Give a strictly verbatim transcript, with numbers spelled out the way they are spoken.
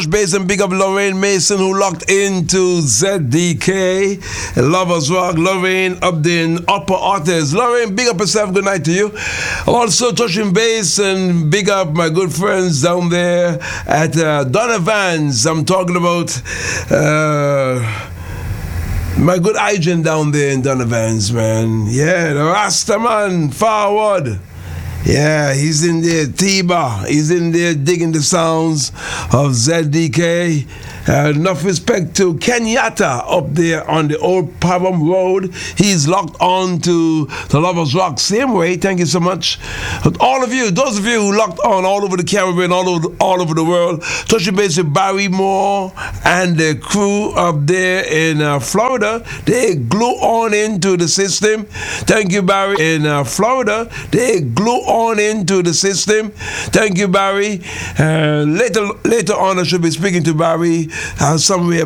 Base and big up Lorraine Mason who locked into Z D K. Lovers Rock. Lorraine up there in Upper Artists. Lorraine, big up yourself. Good night to you. Also touching base and big up my good friends down there at uh, Donovan's. I'm talking about uh, my good agent down there in Donovan's, man. Yeah, the Rasta man, forward. Yeah, he's in there, T-Bar. He's in there digging the sounds of Z D K. Uh, enough respect to Kenyatta up there on the old Param Road. He's locked on to the Lovers Rock same way. Thank you so much. But all of you, those of you who locked on all over the Caribbean, all over, all over the world, touching base with Barry Moore and the crew up there in uh, Florida. They glue on into the system. Thank you, Barry. In uh, Florida, they glue on into the system. Thank you, Barry. Uh, later, later on, I should be speaking to Barry uh, somewhere